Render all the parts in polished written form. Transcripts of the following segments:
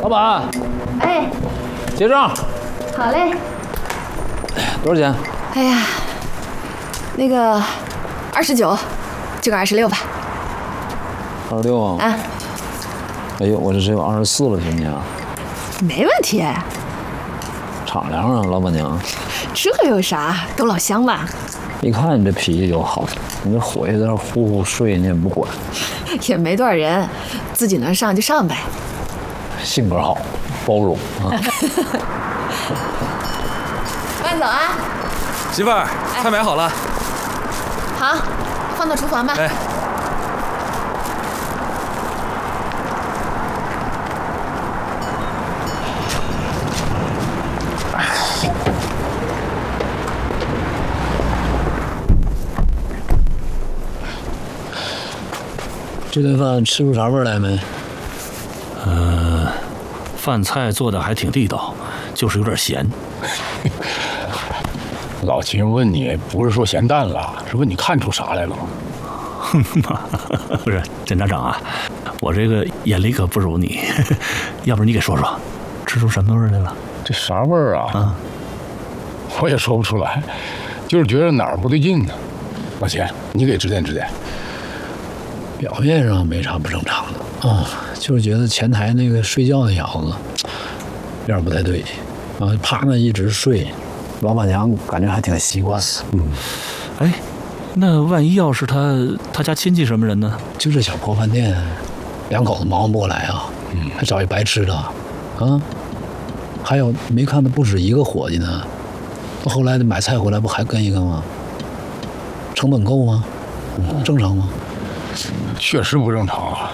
老板， 哎， 结账。 好嘞。 多少钱？ 哎呀，那个29，就个26吧。 26啊？ 啊。 哎呦，我这只有24了，行不行？ 没问题。 敞亮啊，老板娘。 这有啥？都老乡嘛。 一看你这脾气就好，你这回去在那呼呼睡，你也不管。 也没多少人，自己能上就上呗。 性格好，包容啊。 慢走啊！ 媳妇儿，菜买好了。 好，放到厨房吧。 哎。 这顿饭吃出啥味儿来没？ 饭菜做的还挺地道，就是有点咸。 老秦问你，不是说咸淡了，是问你看出啥来了吗？ 不是，检察长啊，我这个眼力可不如你，要不然你给说说，吃出什么味儿来了？ 这啥味儿啊？我也说不出来，就是觉得哪儿不对劲呢。老秦，你给指点指点。 表面上没啥不正常的啊，就是觉得前台那个睡觉那小子有点不太对啊，趴那一直睡，老板娘感觉还挺习惯的。 哎，那万一要是他家亲戚什么人呢？ 就这小破饭店，两口子忙活不过来啊，还找一白吃的啊，还有没看到不止一个伙计呢，后来买菜回来不还跟一个吗？成本够吗？正常吗？ 确实不正常啊！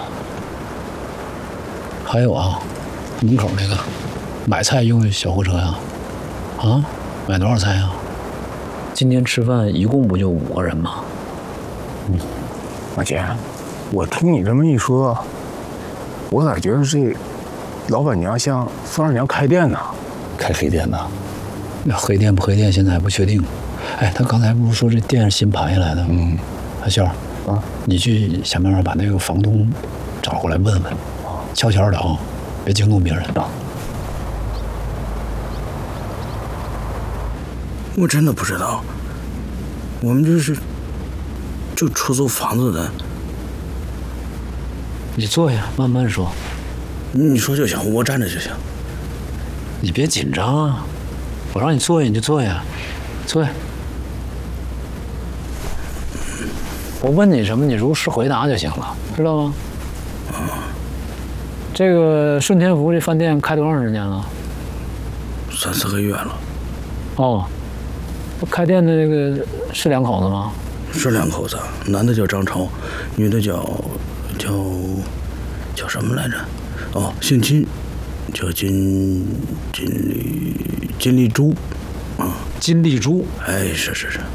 还有啊，门口那个买菜用的小货车呀，买多少菜啊？今天吃饭一共不就5个人吗？ 老秦，我听你这么一说，我咋觉得这老板娘像孙二娘开店呢？ 开黑店呢？那黑店不黑店现在还不确定。哎，他刚才不是说这店是新盘下来的？阿笑啊，你去想办法把那个房东找过来问问，悄悄的啊，别惊动别人啊。 我真的不知道，我们就出租房子的。 你坐下，慢慢说。 你说就行，我站着就行。 你别紧张啊，我让你坐下你就坐下，坐下。我问你什么，你如实回答就行了，知道吗？这个顺天福这饭店开多长时间了 ？3、4个月了。 哦，开店的那个是两口子吗？ 是两口子，男的叫张超，女的叫什么来着？哦，姓金，叫金丽珠， 金丽珠。 哎，是。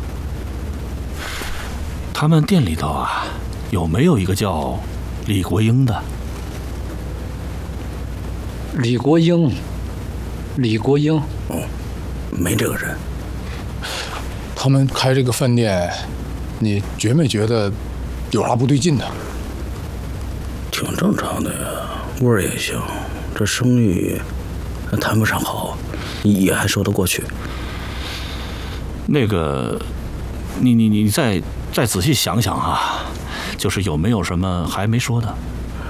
他们店里头啊，有没有一个叫李国英的？ 李国英。 哦，没这个人。 他们开这个饭店，你觉没觉得有啥不对劲呢？ 挺正常的呀，味儿也行，这生意谈不上好，也还说得过去。 那个，你再仔细想想啊，就是有没有什么还没说的？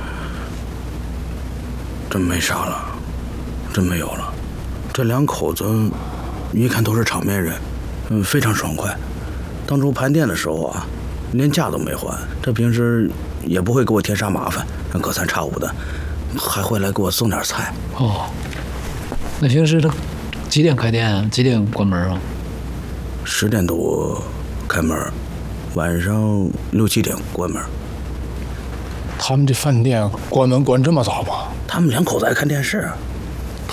真没啥了，真没有了。这两口子一看都是场面人，非常爽快。当初盘店的时候啊，连价都没还，这平时也不会给我添啥麻烦，隔三差五的还会来给我送点菜。 哦，那平时他几点开店啊？几点关门啊 ？10点多开门，晚上6、7点关门。 他们这饭店关门关这么早吗？ 他们两口子爱看电视，